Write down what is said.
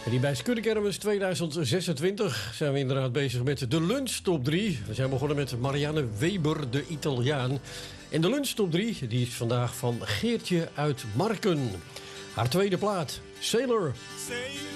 En die bij Skuddekermis 2026 zijn we inderdaad bezig met de lunch top 3. We zijn begonnen met Marianne Weber, de Italiaan. En de lunch top 3 die is vandaag van Geertje uit Marken. Haar tweede plaat, Sailor.